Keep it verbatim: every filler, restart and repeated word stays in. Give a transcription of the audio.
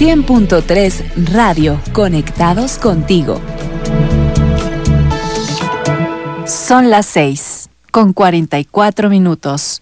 cien punto tres Radio, conectados contigo. Son las seis, con cuarenta y cuatro minutos.